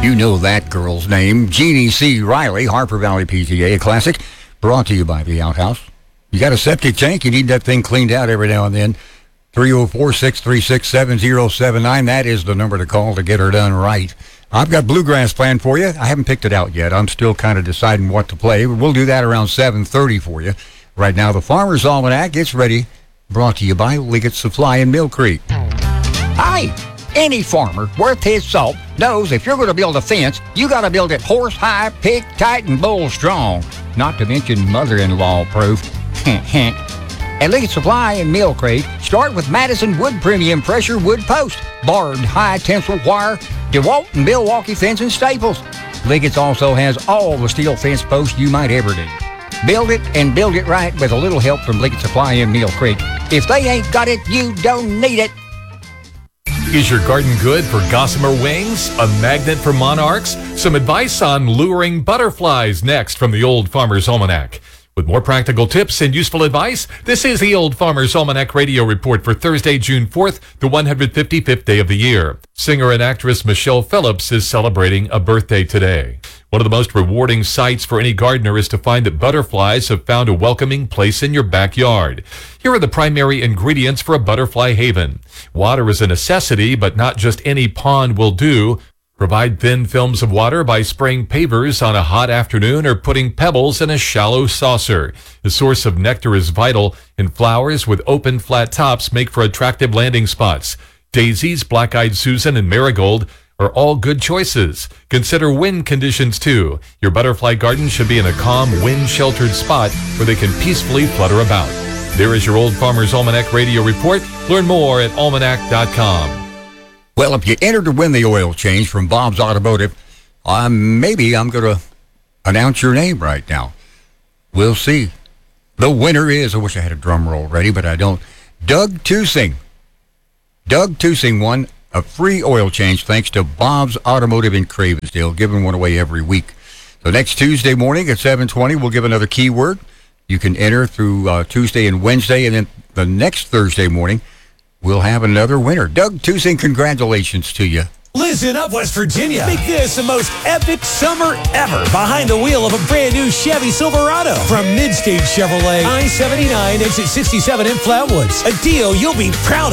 You know that girl's name. Jeannie C. Riley, Harper Valley PTA Classic, brought to you by the Outhouse. You got a septic tank, you need that thing cleaned out every now and then. 304-636-7079. That is the number to call to get her done right. I've got bluegrass planned for you. I haven't picked it out yet. I'm still kind of deciding what to play. We'll do that around 7:30 for you. Right now, the Farmer's Almanac gets ready. Brought to you by Liggett Supply in Mill Creek. Hi! Any farmer worth his salt knows if you're going to build a fence, you got to build it horse high, pig tight, and bull strong. Not to mention mother-in-law proof. At Liggett Supply in Mill Creek, start with Madison Wood Premium Pressure Wood Post, barbed high tensile wire, DeWalt and Milwaukee fence and staples. Liggett's also has all the steel fence posts you might ever need. Build it and build it right with a little help from Liggett Supply in Mill Creek. If they ain't got it, you don't need it. Is your garden good for gossamer wings? A magnet for monarchs? Some advice on luring butterflies next from the Old Farmer's Almanac. With more practical tips and useful advice, this is the Old Farmer's Almanac Radio Report for Thursday, June 4th, the 155th day of the year. Singer and actress Michelle Phillips is celebrating a birthday today. One of the most rewarding sights for any gardener is to find that butterflies have found a welcoming place in your backyard. Here are the primary ingredients for a butterfly haven. Water is a necessity, but not just any pond will do. Provide thin films of water by spraying pavers on a hot afternoon or putting pebbles in a shallow saucer. The source of nectar is vital, and flowers with open, flat tops make for attractive landing spots. Daisies, black-eyed Susan, and marigold are all good choices. Consider wind conditions, too. Your butterfly garden should be in a calm, wind-sheltered spot where they can peacefully flutter about. There is your Old Farmer's Almanac Radio Report. Learn more at almanac.com. Well, if you entered to win the oil change from Bob's Automotive, maybe I'm going to announce your name right now. We'll see. The winner is, I wish I had a drum roll ready, but I don't, Doug Tusing. Doug Tusing won a free oil change thanks to Bob's Automotive in Cravensdale, giving one away every week. So next Tuesday morning at 7:20, we'll give another keyword. You can enter through Tuesday and Wednesday, and then the next Thursday morning, we'll have another winner. Doug Tusing, congratulations to you. Listen up, West Virginia. Make this the most epic summer ever behind the wheel of a brand new Chevy Silverado from Midstage Chevrolet, I-79, exit 67 in Flatwoods. A deal you'll be proud of.